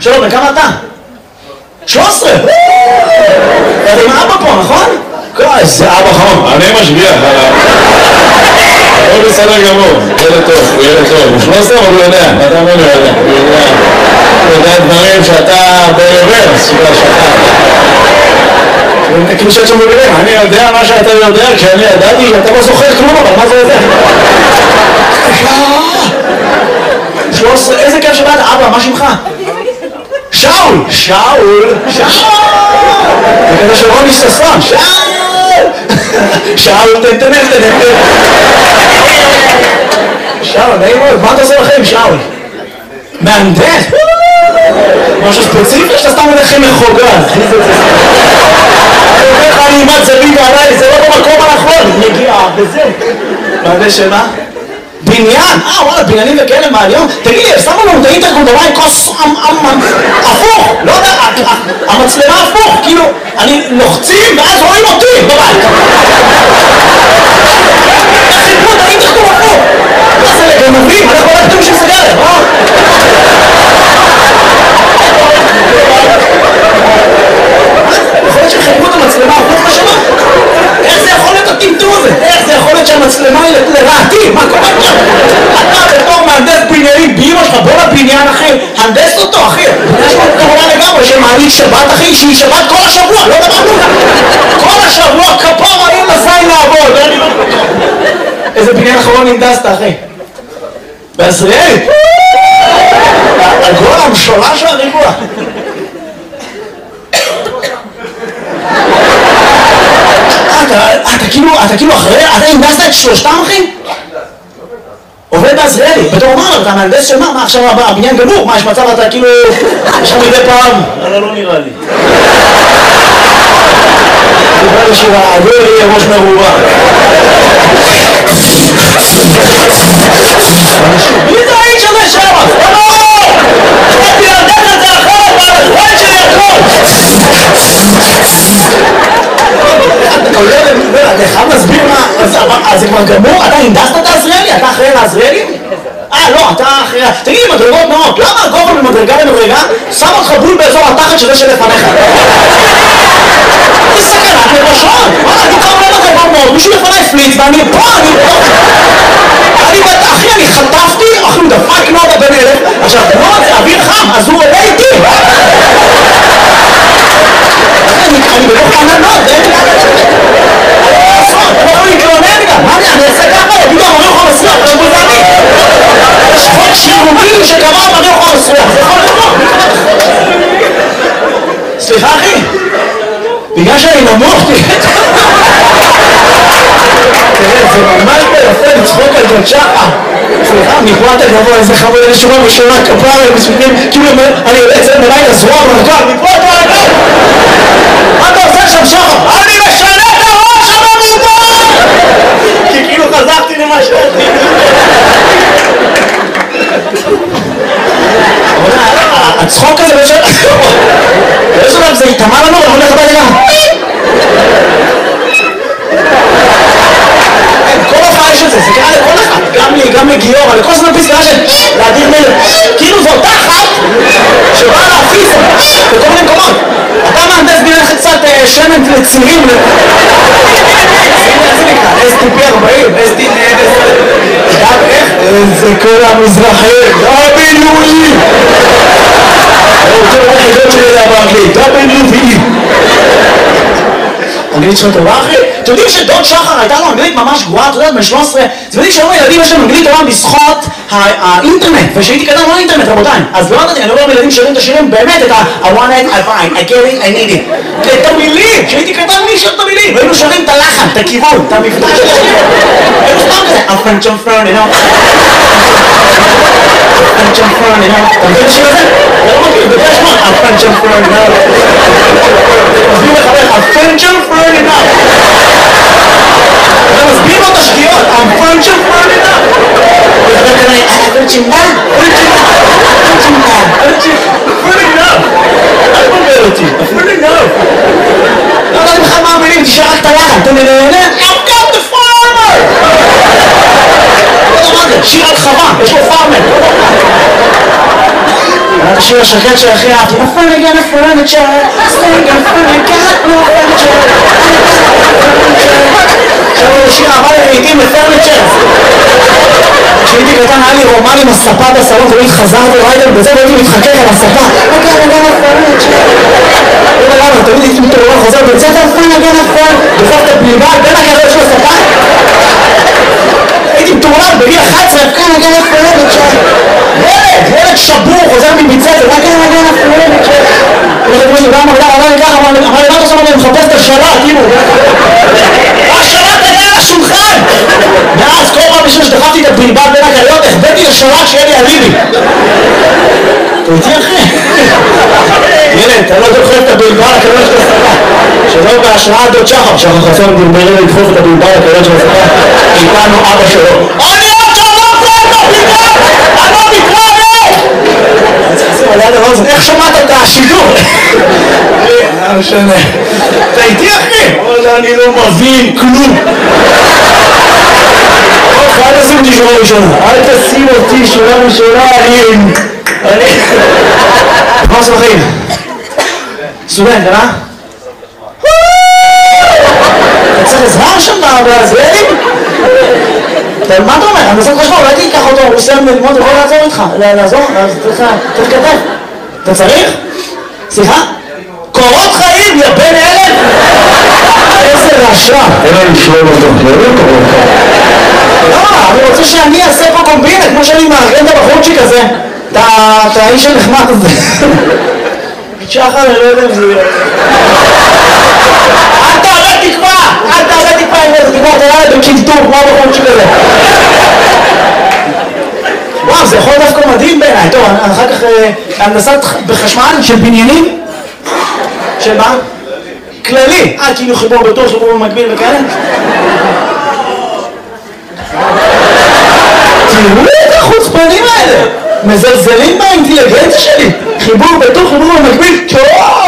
שלום, וכמה אתה? 13! אתה עם אבא פה, נכון? זה אבא חמוד, אני משגיח עליו. הוא בסדר גמור, ילד טוב, הוא ילד טוב. הוא 13 אבל הוא יודע, אתה אומר הוא יודע. הוא יודע דברים שאתה ברוורס, כאילו שאתה מבינים, אני יודע מה שאתה יודע, כשאני ידעתי, אתה לא זוכר כלום, אבל מה זה יודע? 13, איזה כיף שבאת, אבא, מה שמך? שאול! שאול! וכזה של רוני ששון, שאול! שאול, תנתנן. שאול, נעים מאוד, מה אתה עושה לכם, שאול? מהנדס? משהו ספציפי שאתה סתם הולכם מחוגג. אני אומר לך, אני אימת זבי ועליי, זה לא במקום הנכון, מגיע בזה. מהנדס שמה? בניין? וואלה, בניינים וכאלה מהיום? תגיד לי, שמו לנו את האינטרקום במים כוס הפוך, לא יודע, המצלמה הפוך, כאילו, אני לוחצים ואז רואים אותי בבית. חיפו את האינטרקום הפוך. מה זה לגנבים? אנחנו לא כתוב שסגרת, יכול להיות שחיפו את המצלמה הפוך בשמה? איך זה יכול להיות הטמטום הזה? איך זה יכול להיות שהמצלמה היא לרעתי? מה קורה פה? אתה בתור מהנדס בניינים באמא שלך, בוא לבניין אחי, הנדס אותו אחי. יש פה כמובן לגמרי שמעלית שבת אחי, שהיא שבת כל השבוע, לא דמנו. כל השבוע כפור אין לזין לעבוד. איזה בניין אחרון הנדסת אחי? בעזריאלי? הגול המשולש והריבוע. אתה כאילו אחרי, אתה הנדסת את שלושתם אחי? עובד בעזריאלי, בתור אמר, אתה מהנדס של מה? מה עכשיו הבניין גמור? מה יש מצב אתה כאילו, יש לך מדי פעם? לא נראה לי. דיבר לשירה, לא יהיה ראש מרובה. מי זה האיש הזה שם? לא! חייתי להנדס את זה אחרת, והחיים שלי הכל! אתה חייב להסביר מה, אז זה כבר גמור? אתה הנדסת את העזריאלי? אתה אחראי לעזריאלי? לא, אתה אחראי... תגיד לי, מדרגות נאות, למה הגובה ממדרגה למדרגה שם אותך בול באזור התחת שזה שלפניך? זה סכנת נפשות! וואלה, אני קרוב למדרגות נאות, מישהו לפני פליץ ואני פה, אחי, אני חטפתי, אחי, הוא דפק נודה בן אלף, עכשיו, נוד זה אוויר חם, אז הוא עולה איתי! אני בתוך ענן נוד, זה אין לי אני יכול להתלונן גם, מה אני אעשה ככה? יגידו, אני יכול מסריח, תשבו זה אני יש חוק שירוגים שקבע אני יכול מסריח, זה יכול לבוא סליחה אחי בגלל שאני נמוך תראה, זה ממש ביפה לצחוק על ג'ון שחר סליחה, מפה אתה גבוה איזה חמוד איזה שורה בשורה כפרה כאילו אני יוצא אצל מלאי לזרוע ברגל מפה אתה רגל מה אתה עושה שם שחר? אני משנה את הראש המרובה כי כאילו חזרתי למה שאתי הצחוק הזה באיזשהו לב זה יתאמה לנו ואנחנו הולך הביתה כל הופעה יש את זה, זה קרה לכל אחד גם לי, גם לגיור, לכל זמן פסקה של להדיר מלך כאילו זו אותה אחת שבאה להפיס בכל מיני מקומות אתה מהנדס בניין קצת שמן לצירים איזה נקרא, STP 40, STP איך? זה כל המזרחי WE הוא רוצה לראות חדות שלי זה באנגלית WE אנגלית שלו טובה אחי? אתם יודעים שדוד שחר הייתה לו אנגלית ממש גרועה, אתה יודעת, בן 13 אתם יודעים שהיום הילדים יש להם אנגלית טובה בזכות האינטרנט ושהייתי קטן לא אינטרנט רבותיי אז לא ידעתי, אני אומר לילדים שרים את השירים באמת את I want it, I find, I get it, I need it את המילים, שהייתי קטן מי שר את המילים והיינו שרים את הלחן, את הכיוון, את המבטא של השיר היינו סתם כזה I'm French on Fern, you know French on Fern, you know אתה מכיר את השיר הזה? אתה לא מכיר, זה פרש מאוד I'm French on Fern, you know מסביר לחבר, I'm French on Fern, you know אתה מסביר לו את השגיאות I'm French on Fern, you know וחבר כנראה, פרצ'ינדה, פרצ'ינדה אל תבלבל אותי, אפילו לא לא יודעת בכלל מה המילים, תשאר רק את הלחן I've got the farmer לא יודע מה זה, שיר על חווה, יש לו פארמר השיר השקט של הכי אהבתי. הפנגן הפרנצ'ר, סטנגן פנגן הפרנצ'ר. עכשיו הוא שיר אהבה לעיתים לפרנצ'ר. כשהייתי קטן היה לי רומן עם הספה בסלון, תמיד חזרתי ריידר בזה והייתי מתחכך על הספה. הפנגן הפרנצ'ר. תמיד הייתי מתעורר חוזר בית ספר, הפנגן הפרנצ'ר. בסוף את הבלבל בין הגריות של הספה. הייתי מתעורר בגיל 11, הפנגן הפרנצ'ר. ילד שבור, חוזר מבית ספר, אמר לי, מה אתה שם? אני מחפש את השלט, אימו. השלט היה על השולחן! ואז כל פעם בשביל שדחפתי את הבלבל בין הגריות, החבאתי לשלט שיהיה לי אליבי. אתה איתי אחי? ילד, אתה לא דוחף את הבלבל הקריות של הספה. שלא בהשראת דוד שחר, שחר חסון דלברי לדחוף את הבלבל הקריות של הספה. איתנו אבא שלו. אני עוד שלום פה, אני לא מתראה! איך שמעת את השידור? לא משנה. אתה איתי אחי? אני לא מבין כלום. אל תשים אותי שורה ראשונה. אל תשים אותי שורה ראשונה. מה עושה בחיים? סטודנט, אה? אתה צריך עזרה שם בזלדים? מה אתה אומר? אני עושה חשבון, אולי תיקח אותו, הוא סיים ללמוד, הוא יכול לעזור איתך. לעזור? צריך כתב. אתה צריך? סליחה? קורות חיים, יא בן אלף! איזה רשע! אין לנו לשלול אותו, לא, אני רוצה שאני אעשה פה קומבינה, כמו שאני מארגן את הבחורצ'יק הזה. את האיש הנחמד הזה. שחר, אני לא יודע אם זה יהיה. אל תעלה תקווה! אל תעלה תקווה עם איזה תקווה, תראה בקינטור, כמו הבחורצ'יק הזה. וואו, זה יכול דווקא מדהים בעיניי. טוב, אחר כך הנדסת בחשמל של בניינים. של מה? כללי. כאילו חיבור בטוח, חיבור במקביל וכאלה. תראו את החוצפנים האלה. מזלזלים באינטליגנציה שלי. חיבור בטוח, חיבור במקביל.